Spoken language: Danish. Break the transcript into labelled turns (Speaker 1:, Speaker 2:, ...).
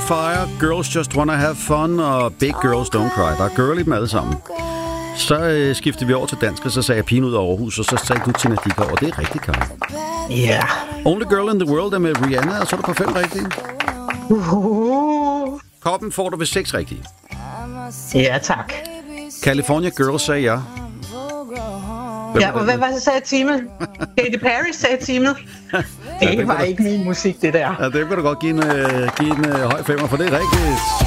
Speaker 1: Fire, Girls Just Wanna Have Fun og Big Girls Don't Cry. Der er girl i dem alle sammen. Så skiftede vi over til dansk, og så sagde jeg pigen ud af Aarhus, og så sagde du Tina Dickow, og det er rigtigt, Karen.
Speaker 2: Ja.
Speaker 1: Only Girl in the World er med Rihanna, og så er du på 5 rigtige. Koppen får du ved 6 rigtige.
Speaker 2: Ja, tak.
Speaker 1: California Girls sagde jeg.
Speaker 2: Ja, og hvad var det, sagde teamet? Katy Perry sagde teamet. Det var ikke min musik, det der.
Speaker 1: Ja, det kan du godt give en høj 5'er, for det er rigtigt.